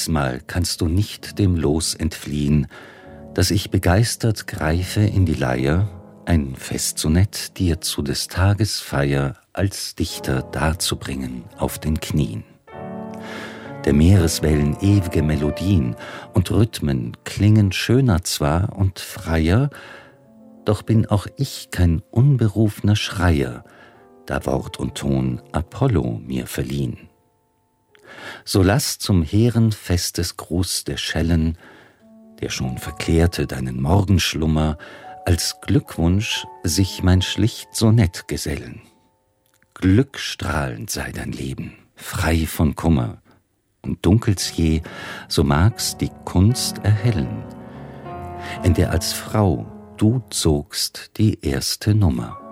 diesmal kannst du nicht dem Los entfliehen, dass ich begeistert greife in die Leier, ein Festsonett dir zu des Tages Feier als Dichter darzubringen auf den Knien. Der Meereswellen ew'ge Melodien und Rhythmen klingen schöner zwar und freier, doch bin auch ich kein unberufner Schreier, da Wort und Ton Apollo mir verliehn. So lass zum hehren Festesgruß der Schellen, der schon verklärte deinen Morgenschlummer, als Glückwunsch sich mein schlicht Sonett gesellen. Glückstrahlend sei dein Leben, frei von Kummer, und dunkels je, so mag's die Kunst erhellen, in der als Frau du zogst die erste Nummer.